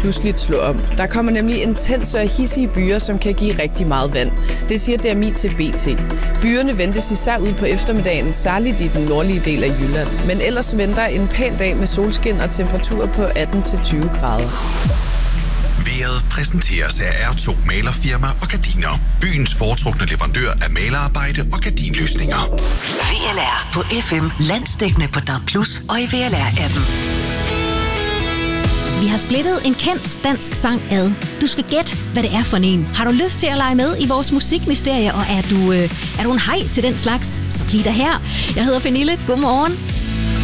pludseligt slå om. Der kommer nemlig intense og hissige byger, som kan give rigtig meget vand. Det siger DMI til BT. Byerne ventes især ud på eftermiddagen, særligt i den nordlige del af Jylland. Men ellers venter en pæn dag med solskin og temperaturer på 18-20 grader. Vejret præsenteres af R2 Malerfirma og Gardiner. Byens foretrukne leverandør af malerarbejde og gardinløsninger. VLR på FM, landsdækkende på DAB+, og i VLR-appen. Vi har splittet en kendt dansk sang ad. Du skal gætte, hvad det er for en. Har du lyst til at lege med i vores musikmysterie, og er du en hej til den slags, så bliv der her. Jeg hedder Pernille. Godmorgen.